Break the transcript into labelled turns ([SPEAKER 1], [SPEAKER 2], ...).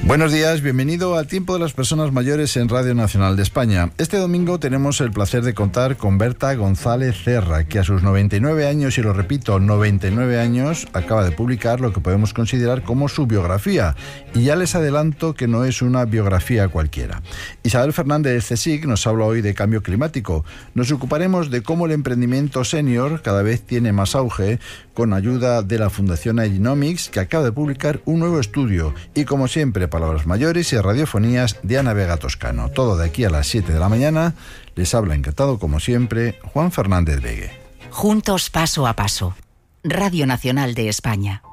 [SPEAKER 1] Buenos días, bienvenido al Tiempo de las Personas Mayores en Radio Nacional de España. Este domingo tenemos el placer de contar con Berta González Serra, que a sus 99 años, y lo repito, 99 años, acaba de publicar lo que podemos considerar como su biografía. Y ya les adelanto que no es una biografía cualquiera. Isabel Fernández de CSIC nos habla hoy de cambio climático. Nos ocuparemos de cómo el emprendimiento senior cada vez tiene más auge, con ayuda de la Fundación Agenomics, que acaba de publicar un nuevo estudio. Y como siempre, palabras mayores y radiofonías de Ana Vega Toscano. Todo de aquí a las 7 de la mañana. Les habla encantado, como siempre, Juan Fernández Vegue.
[SPEAKER 2] Juntos paso a paso. Radio Nacional de España.